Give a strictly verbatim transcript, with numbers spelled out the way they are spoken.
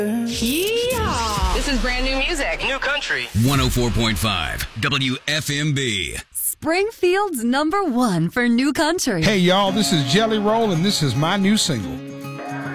Yeehaw! This is brand new music. New country. one oh four point five W F M B. Springfield's number one for new country. Hey, y'all, this is Jelly Roll, and this is my new single.